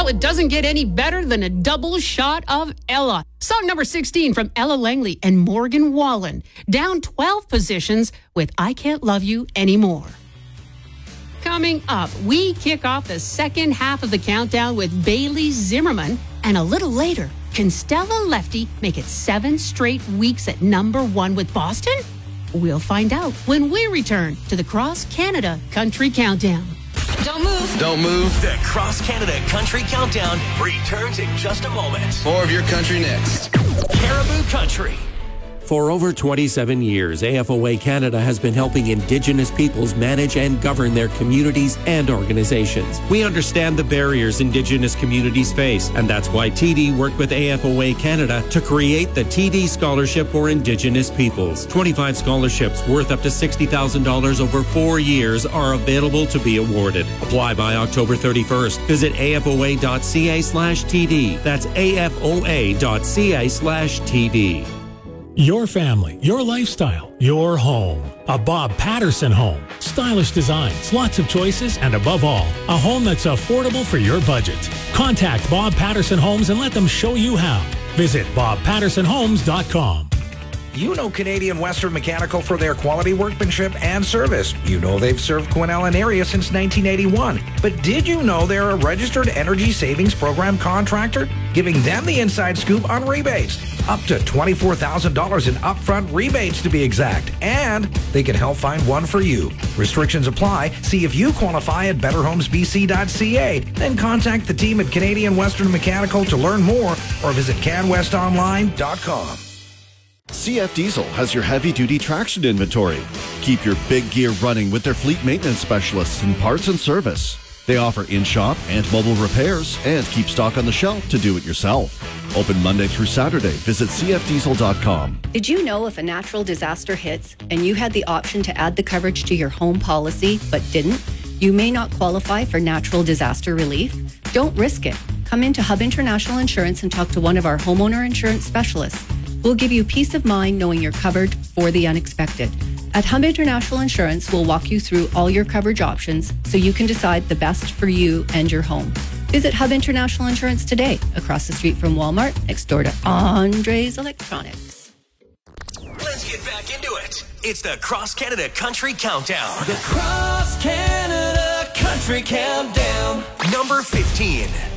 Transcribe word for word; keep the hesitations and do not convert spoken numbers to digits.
Well, it doesn't get any better than a double shot of Ella. Song number sixteen from Ella Langley and Morgan Wallen. Down twelve positions with I Can't Love You Anymore. Coming up, we kick off the second half of the countdown with Bailey Zimmerman. And a little later, can Stella Lefty make it seven straight weeks at number one with Boston? We'll find out when we return to the Cross Canada Country Countdown. Don't move. Don't move. The Cross Canada Country Countdown returns in just a moment. More of your country next. Caribou Country. For over twenty-seven years, A F O A Canada has been helping Indigenous peoples manage and govern their communities and organizations. We understand the barriers Indigenous communities face, and that's why T D worked with A F O A Canada to create the T D Scholarship for Indigenous Peoples. twenty-five scholarships worth up to sixty thousand dollars over four years are available to be awarded. Apply by October thirty-first. Visit afoa.ca slash TD. That's afoa.ca slash TD. Your family, your lifestyle, your home. A Bob Patterson home. Stylish designs, lots of choices, and above all, a home that's affordable for your budget. Contact Bob Patterson Homes and let them show you how. Visit bob patterson homes dot com. You know Canadian Western Mechanical for their quality workmanship and service. You know they've served Quesnel area since nineteen eighty-one. But did you know they're a registered energy savings program contractor? Giving them the inside scoop on rebates. Up to twenty-four thousand dollars in upfront rebates to be exact. And they can help find one for you. Restrictions apply. See if you qualify at better homes b c dot c a. Then contact the team at Canadian Western Mechanical to learn more or visit can west online dot com. C F Diesel has your heavy-duty traction inventory. Keep your big gear running with their fleet maintenance specialists in parts and service. They offer in-shop and mobile repairs and keep stock on the shelf to do it yourself. Open Monday through Saturday. Visit c f diesel dot com. Did you know if a natural disaster hits and you had the option to add the coverage to your home policy but didn't, you may not qualify for natural disaster relief? Don't risk it. Come into Hub International Insurance and talk to one of our homeowner insurance specialists. We'll give you peace of mind knowing you're covered for the unexpected. At Hub International Insurance, we'll walk you through all your coverage options so you can decide the best for you and your home. Visit Hub International Insurance today, across the street from Walmart, next door to Andre's Electronics. Let's get back into it. It's the Cross Canada Country Countdown. The Cross Canada Country Countdown. Number fifteen.